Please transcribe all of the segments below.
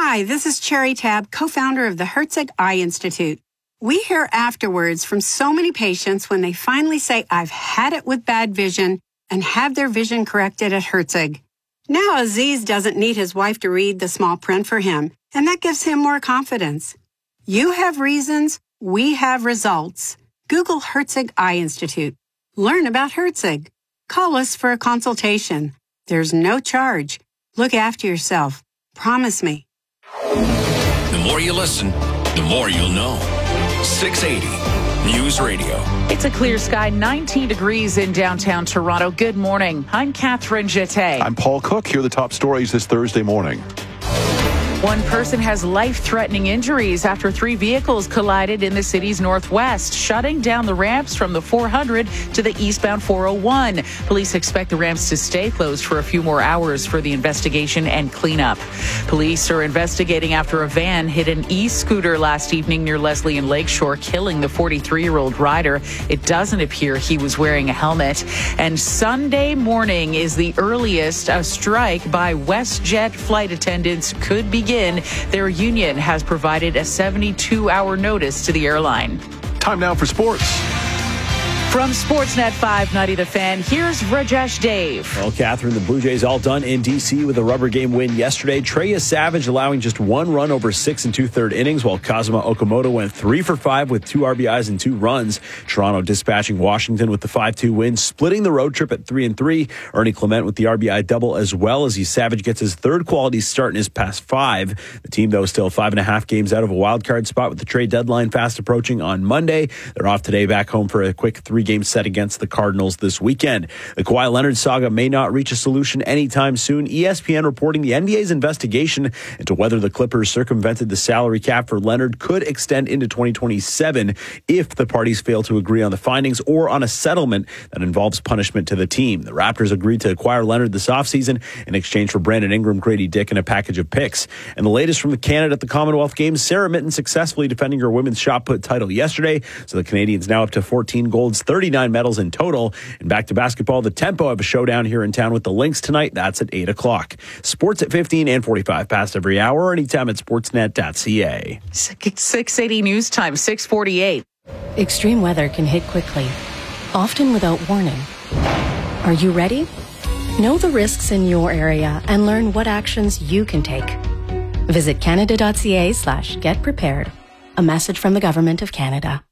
Hi, this is Cherry Tab, co-founder of the Herzig Eye Institute. We hear afterwards from so many patients when they finally say, I've had it with bad vision, and have their vision corrected at Herzig. Now Aziz doesn't need his wife to read the small print for him, and that gives him more confidence. You have reasons, we have results. Google Herzig Eye Institute. Learn about Herzig. Call us for a consultation. There's no charge. Look after yourself. Promise me. The more you listen, the more you'll know. 680 News Radio. It's a clear sky, 19 degrees in downtown Toronto. Good morning. I'm Catherine Jeté. I'm Paul Cook. Here are the top stories this Thursday morning. One person has life-threatening injuries after 3 vehicles collided in the city's northwest, shutting down the ramps from the 400 to the eastbound 401. Police expect the ramps to stay closed for a few more hours for the investigation and cleanup. Police are investigating after a van hit an e-scooter last evening near Leslie and Lakeshore, killing the 43-year-old rider. It doesn't appear he was wearing a helmet. And Sunday morning is the earliest a strike by WestJet flight attendants could begin. Their union has provided a 72-hour notice to the airline. Time now for sports. From Sportsnet 590 The Fan, here's Rajesh Dave. Well, Catherine, the Blue Jays all done in D.C. with a rubber game win yesterday. Treya Savage allowing just 1 run over 6 2/3 innings, while Kazuma Okamoto went 3 for 5 with 2 RBIs and 2 runs. Toronto dispatching Washington with the 5-2 win, splitting the road trip at 3-3. Ernie Clement with the RBI double as well as Savage gets his 3rd quality start in his past 5. The team, though, still 5.5 games out of a wild card spot with the trade deadline fast approaching on Monday. They're off today back home for a quick 3-game set against the Cardinals this weekend. The Kawhi Leonard saga may not reach a solution anytime soon. ESPN reporting the NBA's investigation into whether the Clippers circumvented the salary cap for Leonard could extend into 2027 if the parties fail to agree on the findings or on a settlement that involves punishment to the team. The Raptors agreed to acquire Leonard this offseason in exchange for Brandon Ingram, Grady Dick, and a package of picks. And the latest from Canada at the Commonwealth Games, Sarah Mitten successfully defending her women's shot put title yesterday. So the Canadians now up to 14 golds, 39 medals in total. And back to basketball, the Tempo have a showdown here in town with the Lynx tonight. That's at 8 o'clock. Sports at 15 and 45 past every hour, anytime at sportsnet.ca. 680 News Time, 6:48. Extreme weather can hit quickly, often without warning. Are you ready? Know the risks in your area and learn what actions you can take. Visit canada.ca/get prepared. A message from the Government of Canada.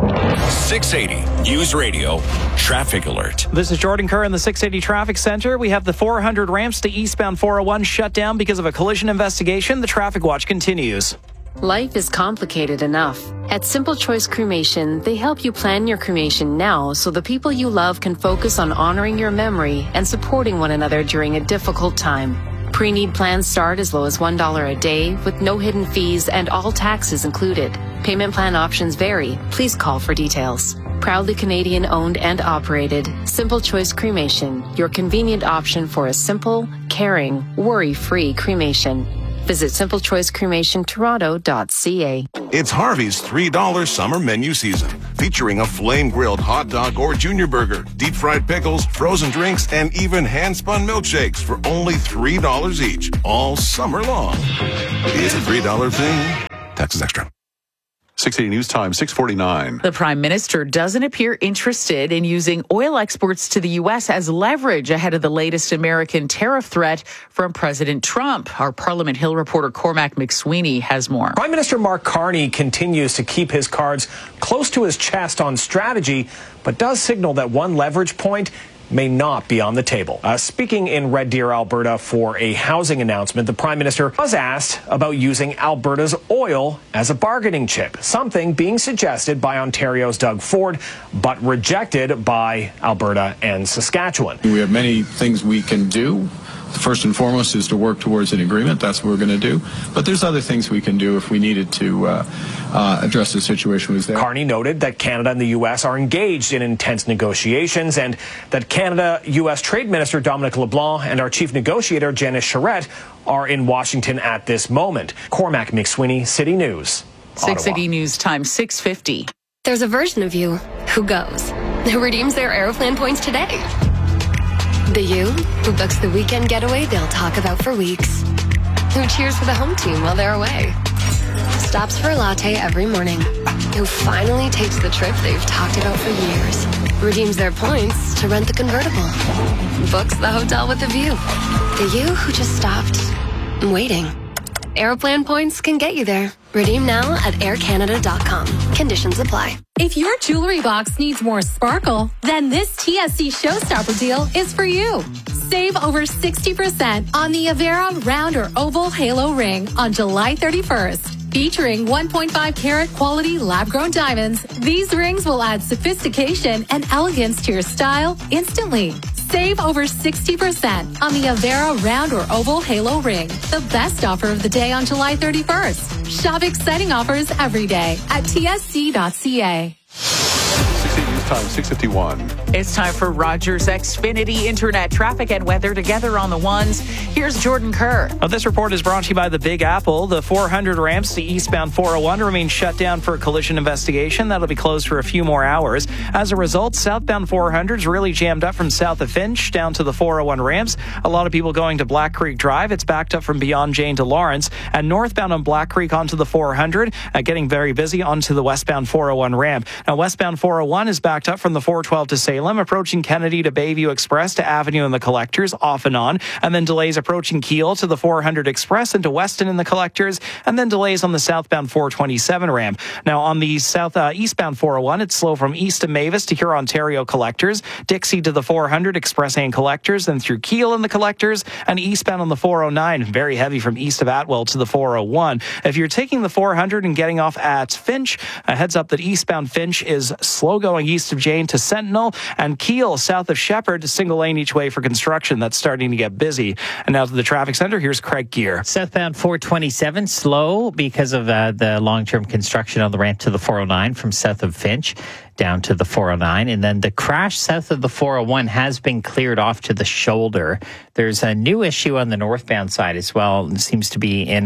680 News Radio Traffic Alert. This is Jordan Kerr in the 680 Traffic Center. We have the 400 ramps to eastbound 401 shut down because of a collision investigation. The traffic watch continues. Life is complicated enough. At Simple Choice Cremation, they help you plan your cremation now so the people you love can focus on honoring your memory and supporting one another during a difficult time. Pre-need plans start as low as $1 a day with no hidden fees and all taxes included. Payment plan options vary. Please call for details. Proudly Canadian owned and operated, Simple Choice Cremation, your convenient option for a simple, caring, worry-free cremation. Visit simplechoicecremationtoronto.ca. It's Harvey's $3 summer menu season, featuring a flame-grilled hot dog or junior burger, deep-fried pickles, frozen drinks, and even hand-spun milkshakes for only $3 each, all summer long. It's a $3 thing. Taxes extra. 680 News Time, 6:49. The Prime Minister doesn't appear interested in using oil exports to the U.S. as leverage ahead of the latest American tariff threat from President Trump. Our Parliament Hill reporter Cormac McSweeney has more. Prime Minister Mark Carney continues to keep his cards close to his chest on strategy, but does signal that one leverage point may not be on the table. Speaking in Red Deer, Alberta for a housing announcement, the Prime Minister was asked about using Alberta's oil as a bargaining chip, something being suggested by Ontario's Doug Ford, but rejected by Alberta and Saskatchewan. We have many things we can do. First and foremost is to work towards an agreement. That's what we're going to do. But there's other things we can do if we needed to address the situation was there. Carney noted that Canada and the U.S. are engaged in intense negotiations and that Canada-U.S. Trade Minister Dominic LeBlanc and our chief negotiator Janice Charette are in Washington at this moment. Cormac McSweeney, City News, 680 News Time, 6:50. There's a version of you who goes, who redeems their Aeroplan points today. The you who books the weekend getaway they'll talk about for weeks. who cheers for the home team while they're away. Stops for a latte every morning, who finally takes the trip they've talked about for years. Redeems their points to rent the convertible. Books the hotel with a view. The you who just stopped waiting. Aeroplan points can get you there. Redeem now at aircanada.com. Conditions apply. If your jewelry box needs more sparkle, then this TSC Showstopper deal is for you. Save over 60% on the Avera round or oval halo ring on July 31st. Featuring 1.5 carat quality lab-grown diamonds, these rings will add sophistication and elegance to your style instantly. Save over 60% on the Avera round or oval halo ring, the best offer of the day on July 31st. Shop exciting offers every day at tsc.ca. 680 News Time, 6:51. It's time for Rogers Xfinity Internet traffic and weather together on the ones. Here's Jordan Kerr. This report is brought to you by the Big Apple. The 400 ramps to eastbound 401 remain shut down for a collision investigation. That'll be closed for a few more hours. As a result, southbound 400 is really jammed up from south of Finch down to the 401 ramps. A lot of people going to Black Creek Drive. It's backed up from beyond Jane to Lawrence. And northbound on Black Creek onto the 400, getting very busy onto the westbound 401 ramp. Now, westbound 401 is backed up from the 412 to Salem, approaching Kennedy to Bayview Express to Avenue and the Collectors, off and on, and then delays approaching Kiel to the 400 Express and to Weston and the Collectors, and then delays on the southbound 427 ramp. Now, on the eastbound 401, it's slow from east to Mavis to Huron-Ontario Collectors, Dixie to the 400 Express and Collectors, then through Kiel and the Collectors, and eastbound on the 409, very heavy from east of Atwell to the 401. If you're taking the 400 and getting off at Finch, a heads up that eastbound Finch is slow going east of Jane to Sentinel, and Kiel south of Shepherd, single lane each way for construction. That's starting to get busy. And now to the traffic center, here's Craig Gear. Southbound 427, slow because of the long-term construction on the ramp to the 409 from south of Finch down to the 409. And then the crash south of the 401 has been cleared off to the shoulder. There's a new issue on the northbound side as well. It seems to be in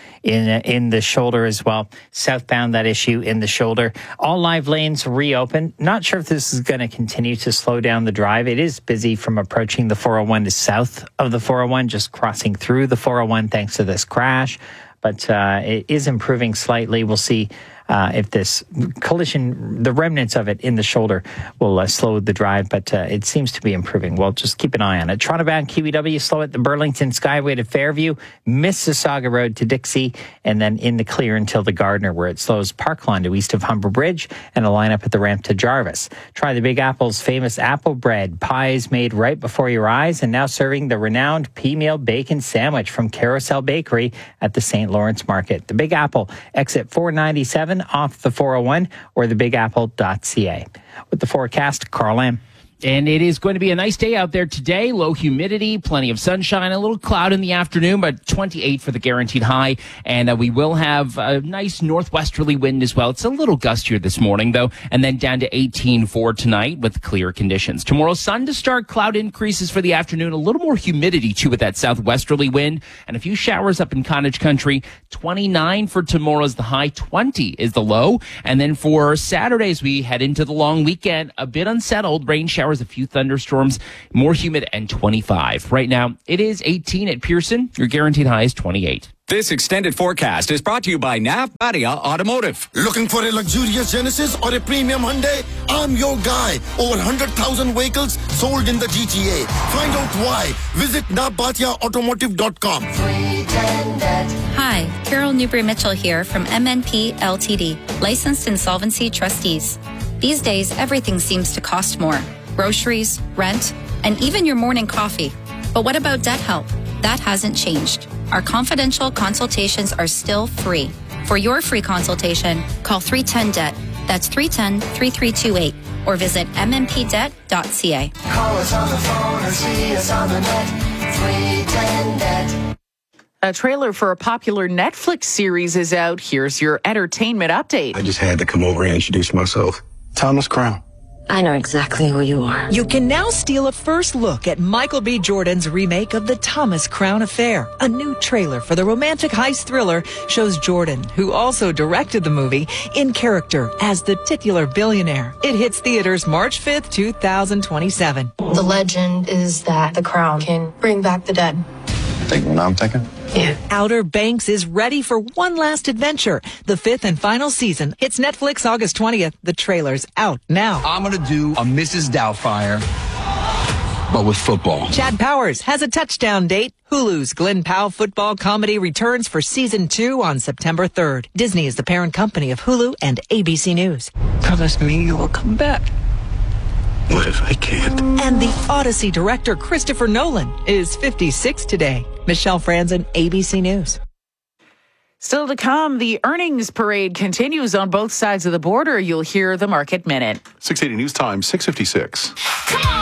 the shoulder as well. Southbound, that issue in the shoulder. All live lanes reopened. Not sure if this is going to continue to slow down the drive. It is busy from approaching the 401 to south of the 401, just crossing through the 401 thanks to this crash. But it is improving slightly. We'll see if this collision, the remnants of it in the shoulder, will slow the drive, but it seems to be improving. Well, just keep an eye on it. Toronto-bound KBW slow at the Burlington Skyway to Fairview, Mississauga Road to Dixie, and then in the clear until the Gardner, where it slows Parklawn to east of Humber Bridge, and a lineup at the ramp to Jarvis. Try the Big Apple's famous apple bread, pies made right before your eyes, and now serving the renowned pea-meal bacon sandwich from Carousel Bakery at the St. Lawrence Market. The Big Apple, exit 497 off the 401 or thebigapple.ca. With the forecast, Carl Lamb. And it is going to be a nice day out there today. Low humidity, plenty of sunshine, a little cloud in the afternoon, but 28 for the guaranteed high. And we will have a nice northwesterly wind as well. It's a little gustier this morning, though, and then down to 18 for tonight with clear conditions. Tomorrow, sun to start, cloud increases for the afternoon, a little more humidity, too, with that southwesterly wind, and a few showers up in Cottage Country. 29 for tomorrow is the high, 20 is the low. And then for Saturday, as we head into the long weekend, a bit unsettled, rain showers, a few thunderstorms, more humid, and 25. Right now, it is 18 at Pearson. Your guaranteed high is 28. This extended forecast is brought to you by Navadia Automotive. Looking for a luxurious Genesis or a premium Hyundai? I'm your guy. Over 100,000 vehicles sold in the GTA. Find out why. Visit navbatiaautomotive.com. Hi, Carol Newbury-Mitchell here from MNP Ltd, licensed insolvency trustees. These days, everything seems to cost more. Groceries, rent, and even your morning coffee. But what about debt help? That hasn't changed. Our confidential consultations are still free. For your free consultation, call 310-DEBT. That's 310-3328. Or visit mmpdebt.ca. Call us on the phone or see us on the net. 310-DEBT. A trailer for a popular Netflix series is out. Here's your entertainment update. I just had to come over and introduce myself. Thomas Crown. I know exactly who you are. You can now steal a first look at Michael B. Jordan's remake of The Thomas Crown Affair. A new trailer for the romantic heist thriller shows Jordan, who also directed the movie, in character as the titular billionaire. It hits theaters March 5th, 2027. The legend is that the crown can bring back the dead. Think what I'm thinking? Yeah. Outer Banks is ready for one last adventure. The 5th and final season hits Netflix August 20th. The trailer's out now. I'm going to do a Mrs. Doubtfire, but with football. Chad Powers has a touchdown date. Hulu's Glenn Powell football comedy returns for season 2 on September 3rd. Disney is the parent company of Hulu and ABC News. Promise me you will come back. What if I can't? And the Odyssey director Christopher Nolan is 56 today. Michelle Franzen, ABC News. Still to come, the earnings parade continues on both sides of the border. You'll hear the Market Minute. 680 News Time, 6:56.